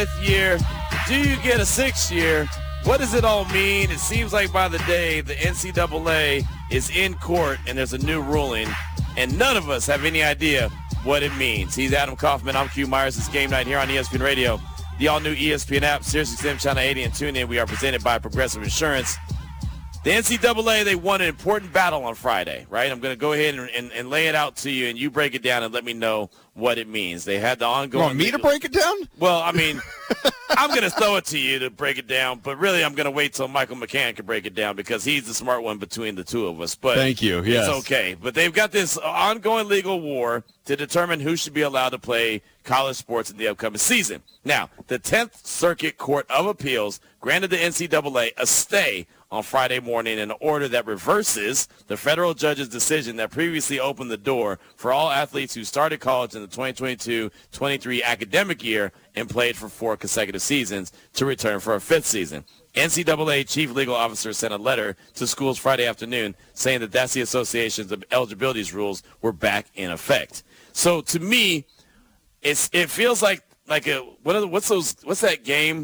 fifth year? Do you get a sixth year? What does it all mean? It seems like by the day the NCAA is in court and there's a new ruling, and none of us have any idea what it means. He's Adam Kaufman. I'm Q Myers. It's Game Night here on ESPN Radio, the all-new ESPN app, SiriusXM Channel 80, and TuneIn. We are presented by Progressive Insurance. The NCAA, they won an important battle on Friday, right? I'm going to go ahead and lay it out to you, and you break it down and let me know what it means. They had the ongoing... You want me to break it down? Well, I mean, I'm going to throw it to you to break it down, but really I'm going to wait till Michael McCann can break it down because he's the smart one between the two of us. But thank you. Yes. It's okay. But they've got this ongoing legal war to determine who should be allowed to play college sports in the upcoming season. Now, the 10th Circuit Court of Appeals granted the NCAA a stay on Friday morning in an order that reverses the federal judge's decision that previously opened the door for all athletes who started college in the 2022-23 academic year and played for 4 consecutive seasons to return for a 5th season. NCAA chief legal officer sent a letter to schools Friday afternoon saying that that's the association's eligibility rules were back in effect. So to me, it feels like what's that game?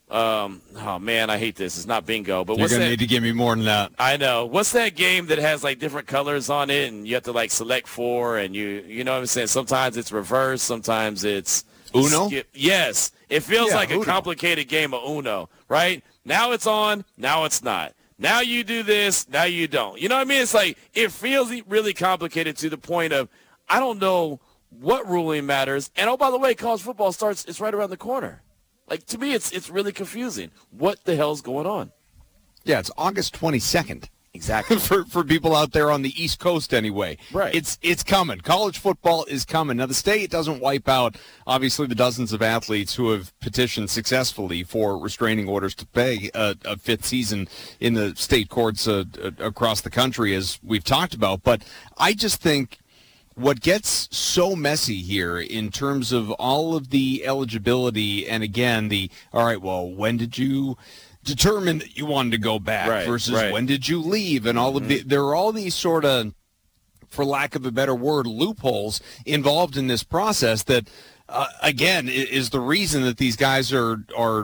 Oh man, I hate this. It's not bingo, but you're gonna need to give me more than that. I know. What's that game that has like different colors on it, and you have to like select 4, and you know what I'm saying? Sometimes it's reverse, sometimes it's Uno. Yes, it feels like Uno. a complicated game of Uno, right? Now it's on, now it's not. Now you do this, now you don't. You know what I mean? It's like it feels really complicated to the point of I don't know what ruling matters. And oh, by the way, college football starts. It's right around the corner. Like, to me, it's really confusing. What the hell's going on? Yeah, it's August 22nd. Exactly. for people out there on the East Coast anyway. Right. It's coming. College football is coming. Now, the state doesn't wipe out, obviously, the dozens of athletes who have petitioned successfully for restraining orders to pay a 5th season in the state courts across the country, as we've talked about. But I just think what gets so messy here in terms of all of the eligibility and, again, all right, well, when did you determine that you wanted to go back versus when did you leave? And all of there are all these sort of, for lack of a better word, loopholes involved in this process that, again, is the reason that these guys are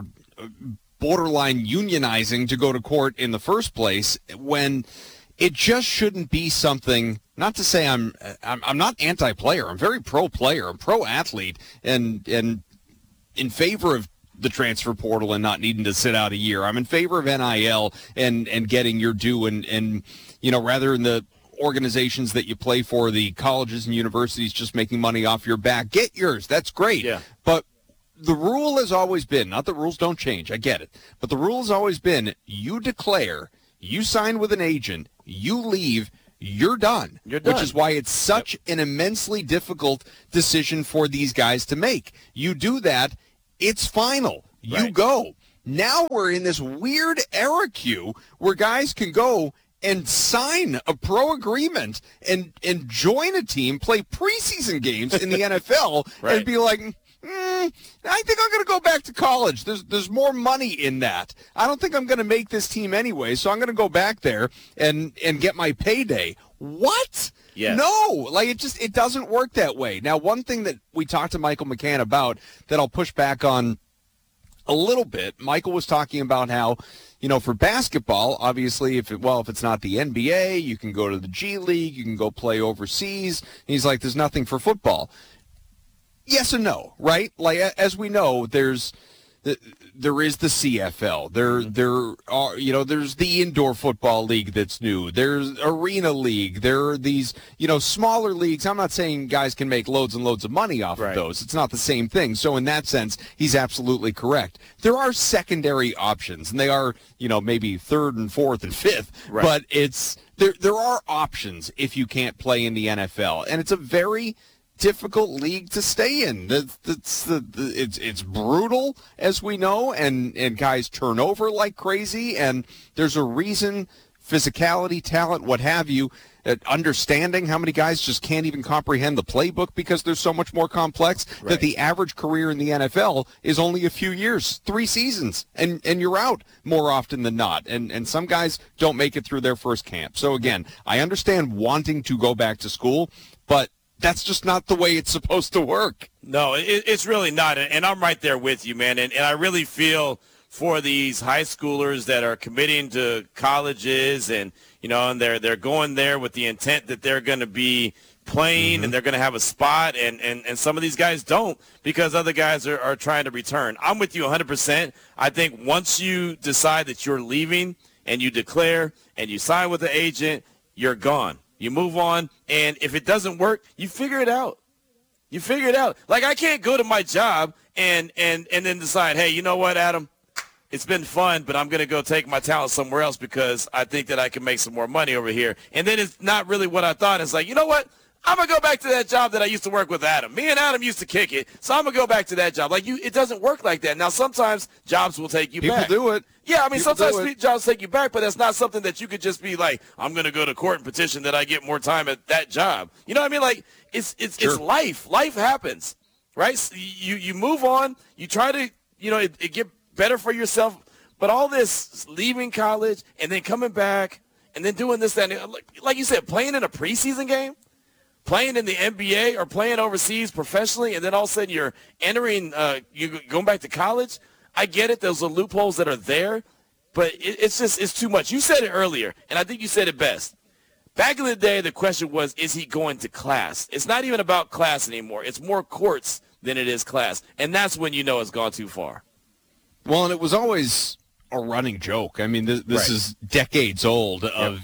borderline unionizing to go to court in the first place when it just shouldn't be something. Not to say I'm not anti-player. I'm very pro-player. I'm pro-athlete and in favor of the transfer portal and not needing to sit out a year. I'm in favor of NIL and getting your due and rather than the organizations that you play for, the colleges and universities just making money off your back. Get yours. That's great. Yeah. But the rule has always been, not that rules don't change, I get it, but the rule has always been you declare, you sign with an agent, you leave, you're done. Which is why it's such an immensely difficult decision for these guys to make. You do that, it's final. You go. Now we're in this weird era, Q, where guys can go and sign a pro agreement and join a team, play preseason games in the NFL, and be like, I think I'm going to go back to college. There's more money in that. I don't think I'm going to make this team anyway, so I'm going to go back there and get my payday. What? Yes. No, it doesn't work that way. Now, one thing that we talked to Michael McCann about that I'll push back on a little bit, Michael was talking about how, for basketball, obviously, if it's not the NBA, you can go to the G League, you can go play overseas. And he's like, there's nothing for football. Yes and no, right? Like, as we know, there is the CFL. There are, there's the indoor football league that's new. There's Arena League. There are these, smaller leagues. I'm not saying guys can make loads and loads of money off of those. It's not the same thing. So in that sense, he's absolutely correct. There are secondary options, and they are, maybe 3rd and 4th and 5th. Right. But there are options if you can't play in the NFL, and it's a very difficult league to stay in. It's brutal, as we know, and guys turn over like crazy, and there's a reason, physicality, talent, what have you, understanding how many guys just can't even comprehend the playbook because they're so much more complex, that the average career in the NFL is only a few years, 3 seasons, and you're out more often than not. And some guys don't make it through their first camp. So again, I understand wanting to go back to school, but that's just not the way it's supposed to work. No, it's really not. And I'm right there with you, man. And I really feel for these high schoolers that are committing to colleges and, and they're going there with the intent that they're going to be playing and they're going to have a spot. And some of these guys don't because other guys are trying to return. I'm with you 100%. I think once you decide that you're leaving and you declare and you sign with the agent, you're gone. You move on. And if it doesn't work, you figure it out. You figure it out. Like, I can't go to my job and then decide, hey, you know what, Adam? It's been fun, but I'm going to go take my talent somewhere else because I think that I can make some more money over here. And then it's not really what I thought. It's like, you know what? I'm going to go back to that job that I used to work with Adam. Me and Adam used to kick it, so I'm going to go back to that job. Like, it doesn't work like that. Now, sometimes jobs will take you back. People do it. Yeah, I mean, sometimes jobs take you back, but that's not something that you could just be like, I'm going to go to court and petition that I get more time at that job. You know what I mean? Like, it's life. Life happens, right? So you move on. You try to, it get better for yourself. But all this leaving college and then coming back and then doing this, that, and like you said, playing in a preseason game, playing in the NBA or playing overseas professionally, and then all of a sudden you're entering, you're going back to college. I get it. Those are loopholes that are there, but it's too much. You said it earlier, and I think you said it best. Back in the day, the question was, is he going to class? It's not even about class anymore. It's more courts than it is class, and that's when you know it's gone too far. Well, and it was always a running joke. I mean, this is decades old of,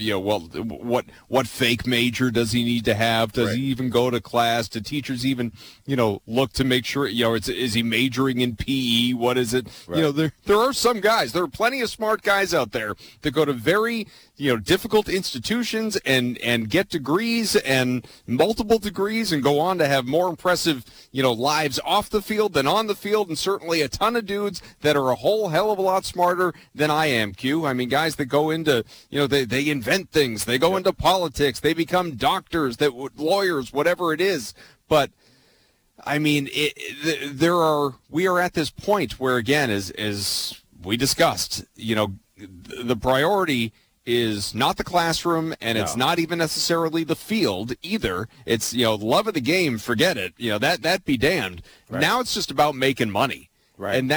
what fake major does he need to have? Does he even go to class? Do teachers even, look to make sure, is he majoring in PE? What is it? Right. There are some guys, there are plenty of smart guys out there that go to very, difficult institutions and get degrees and multiple degrees and go on to have more impressive, lives off the field than on the field, and certainly a ton of dudes that are a whole hell of a lot smarter than I am, Q. I mean, guys that go into, they invent things. They go into politics. They become doctors, lawyers, whatever it is. But, I mean, we are at this point where, again, as we discussed, the priority is not the classroom, and it's not even necessarily the field either. It's, love of the game, forget it. That be damned. Right. Now it's just about making money. Right. And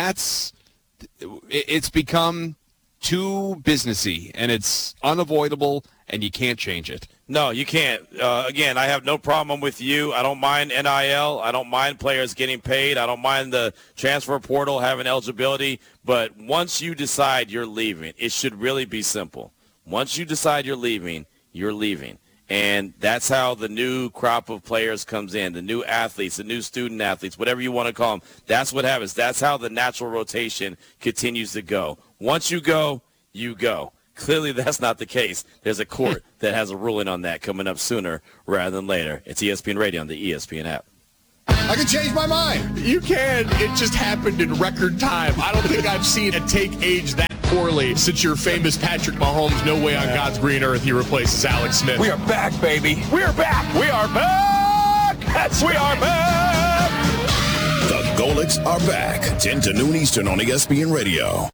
it's become too businessy, and it's unavoidable, and you can't change it. No, you can't. Again, I have no problem with you. I don't mind NIL. I don't mind players getting paid. I don't mind the transfer portal having eligibility. But once you decide you're leaving, it should really be simple. Once you decide you're leaving, you're leaving. And that's how the new crop of players comes in, the new athletes, the new student athletes, whatever you want to call them. That's what happens. That's how the natural rotation continues to go. Once you go, you go. Clearly, that's not the case. There's a court that has a ruling on that coming up sooner rather than later. It's ESPN Radio on the ESPN app. I can change my mind. You can. It just happened in record time. I don't think I've seen a take age that poorly since your famous Patrick Mahomes, no way on God's green earth he replaces Alex Smith. We are back, baby. We are back. We are back. We are back. The Golics are back. 10 to noon Eastern on ESPN Radio.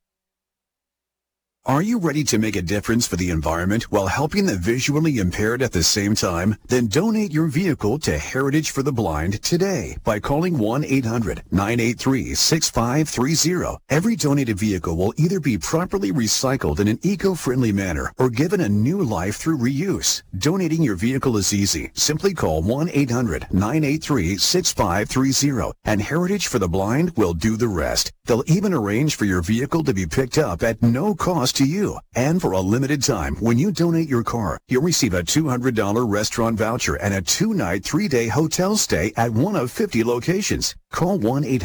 Are you ready to make a difference for the environment while helping the visually impaired at the same time? Then donate your vehicle to Heritage for the Blind today by calling 1-800-983-6530. Every donated vehicle will either be properly recycled in an eco-friendly manner or given a new life through reuse. Donating your vehicle is easy. Simply call 1-800-983-6530 and Heritage for the Blind will do the rest. They'll even arrange for your vehicle to be picked up at no cost to you. And for a limited time, when you donate your car, you'll receive a $200 restaurant voucher and a 2-night, 3-day hotel stay at one of 50 locations. Call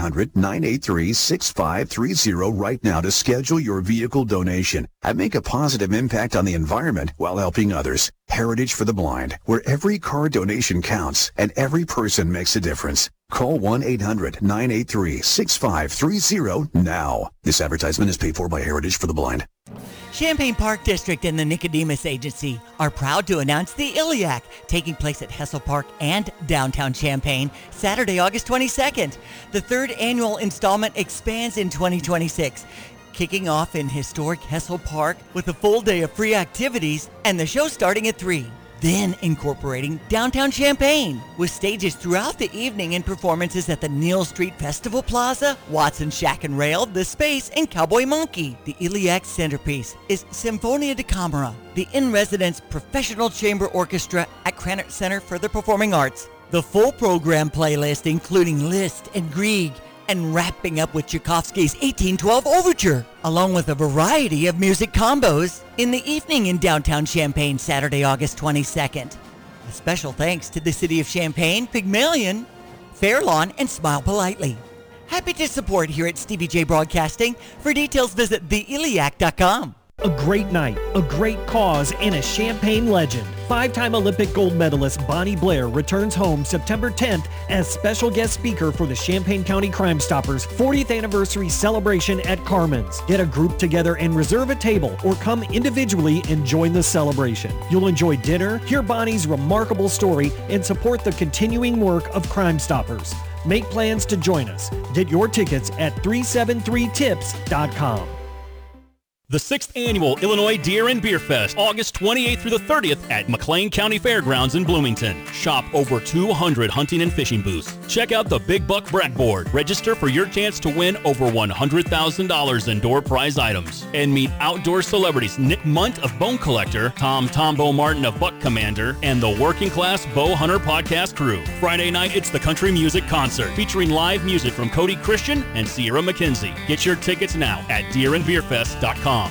1-800-983-6530 right now to schedule your vehicle donation and make a positive impact on the environment while helping others. Heritage for the Blind, where every car donation counts and every person makes a difference. Call 1-800-983-6530 now. This advertisement is paid for by Heritage for the Blind. Champaign Park District and the Nicodemus Agency are proud to announce the Iliac, taking place at Hessel Park and downtown Champaign, Saturday, August 22nd. The third annual installment expands in 2026, kicking off in historic Hessel Park with a full day of free activities and the show starting at 3. then incorporating downtown Champaign with stages throughout the evening and performances at the Neal Street Festival Plaza, Watson Shack and Rail, The Space, and Cowboy Monkey. The Iliac centerpiece is Sinfonia da Camera, the in-residence professional chamber orchestra at Krannert Center for the Performing Arts. The full program playlist, including Liszt and Grieg, and wrapping up with Tchaikovsky's 1812 Overture, along with a variety of music combos in the evening in downtown Champaign, Saturday, August 22nd. A special thanks to the City of Champaign, Pygmalion, Fairlawn, and Smile Politely. Happy to support here at Stevie J Broadcasting. For details, visit theiliac.com. A great night, a great cause, and a Champaign legend. 5-time Olympic gold medalist Bonnie Blair returns home September 10th as special guest speaker for the Champaign County Crime Stoppers 40th anniversary celebration at Carmen's. Get a group together and reserve a table, or come individually and join the celebration. You'll enjoy dinner, hear Bonnie's remarkable story, and support the continuing work of Crime Stoppers. Make plans to join us. Get your tickets at 373tips.com. The 6th Annual Illinois Deer and Beer Fest, August 28th through the 30th at McLean County Fairgrounds in Bloomington. Shop over 200 hunting and fishing booths. Check out the Big Buck Brackboard. Register for your chance to win over $100,000 in door prize items. And meet outdoor celebrities Nick Munt of Bone Collector, Tom Tombo Martin of Buck Commander, and the Working Class Bow Hunter podcast crew. Friday night, it's the Country Music Concert, featuring live music from Cody Christian and Sierra McKenzie. Get your tickets now at deerandbeerfest.com.